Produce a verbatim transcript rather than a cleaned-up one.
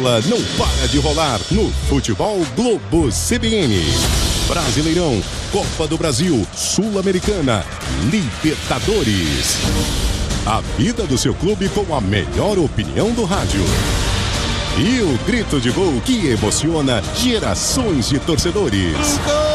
bola não para de rolar no Futebol Globo C B N. Brasileirão, Copa do Brasil, Sul-Americana, Libertadores. A vida do seu clube com a melhor opinião do rádio. E o grito de gol que emociona gerações de torcedores.